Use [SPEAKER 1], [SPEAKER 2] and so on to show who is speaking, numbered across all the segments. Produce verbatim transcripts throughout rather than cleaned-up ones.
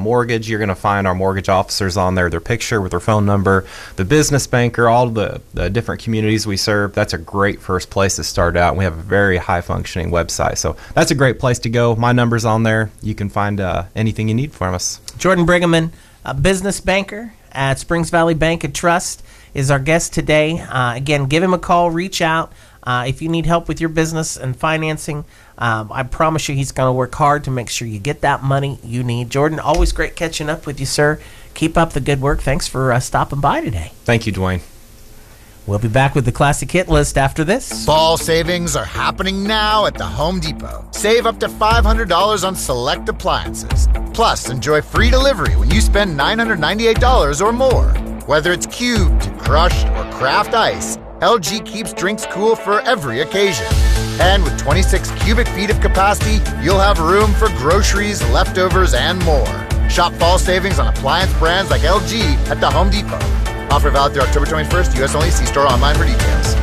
[SPEAKER 1] mortgage, you're going to find our mortgage officers on there, their picture with their phone number, the business banker, all the, the different communities we serve. That's a great first place to start out. We have a very high-functioning website. So that's a great place to go. My number's on there. You can find uh, anything you need from us.
[SPEAKER 2] Jordan Brigham, a business banker at Springs Valley Bank and Trust, is our guest today. Uh, again, give him a call, reach out. Uh, if you need help with your business and financing, um, I promise you he's going to work hard to make sure you get that money you need. Jordan, always great catching up with you, sir. Keep up the good work. Thanks for uh, stopping by today.
[SPEAKER 1] Thank you, Dwayne.
[SPEAKER 2] We'll be back with the Classic Hit List after this.
[SPEAKER 3] Fall savings are happening now at the Home Depot. Save up to five hundred dollars on select appliances. Plus, enjoy free delivery when you spend nine hundred ninety-eight dollars or more. Whether it's cubed, crushed, or craft ice, L G keeps drinks cool for every occasion. And with twenty-six cubic feet of capacity, you'll have room for groceries, leftovers, and more. Shop fall savings on appliance brands like L G at the Home Depot. Offer valid through October twenty-first, U S only. See store online for details.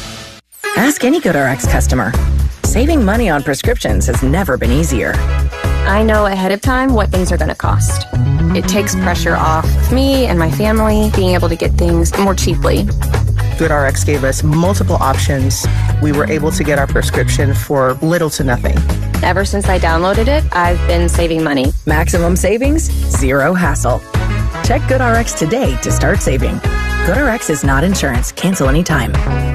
[SPEAKER 4] Ask any GoodRx customer. Saving money on prescriptions has never been easier.
[SPEAKER 5] I know ahead of time what things are going to cost. It takes pressure off me and my family being able to get things more cheaply.
[SPEAKER 6] GoodRx gave us multiple options. We were able to get our prescription for little to nothing.
[SPEAKER 5] Ever since I downloaded it, I've been saving money.
[SPEAKER 4] Maximum savings, zero hassle. Check GoodRx today to start saving. GoodRx is not insurance. Cancel anytime.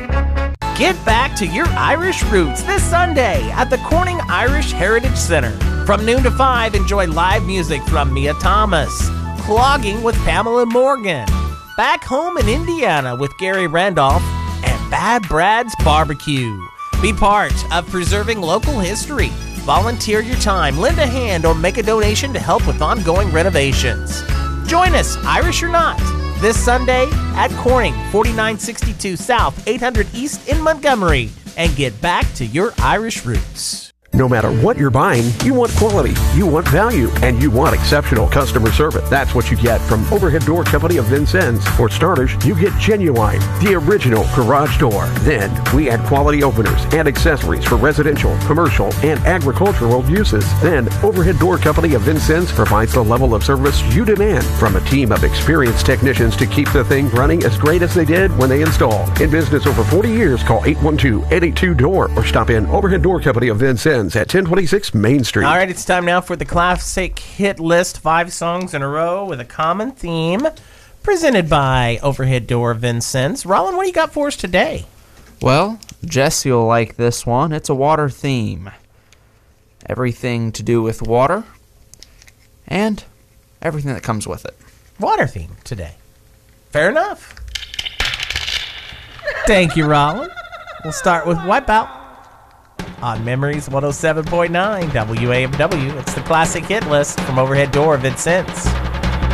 [SPEAKER 2] Get back to your Irish roots this Sunday at the Corning Irish Heritage Center. From noon to five, enjoy live music from Mia Thomas, Clogging with Pamela Morgan, Back Home in Indiana with Gary Randolph, and Bad Brad's Barbecue. Be part of preserving local history. Volunteer your time, lend a hand, or make a donation to help with ongoing renovations. Join us, Irish or not, this Sunday at Corning, forty-nine sixty-two South, eight hundred East in Montgomery, and get back to your Irish roots.
[SPEAKER 7] No matter what you're buying, you want quality, you want value, and you want exceptional customer service. That's what you get from Overhead Door Company of Vincennes. For starters, you get Genuine, the original garage door. Then, we add quality openers and accessories for residential, commercial, and agricultural uses. Then, Overhead Door Company of Vincennes provides the level of service you demand from a team of experienced technicians to keep the thing running as great as they did when they installed. In business over forty years, call eight one two, eight eight two, D O O R or stop in Overhead Door Company of Vincennes at ten twenty-six Main Street.
[SPEAKER 2] All right, it's time now for the Classic Hit List. Five songs in a row with a common theme, presented by Overhead Door Vincennes. Rollin, what do you got for us today?
[SPEAKER 8] Well, Jesse will like this one. It's a water theme. Everything to do with water and everything that comes with it.
[SPEAKER 2] Water theme today. Fair enough. Thank you, Rollin. We'll start with Wipeout on Memories one oh seven point nine W A M W. It's the Classic Hit List from Overhead Door Vincennes.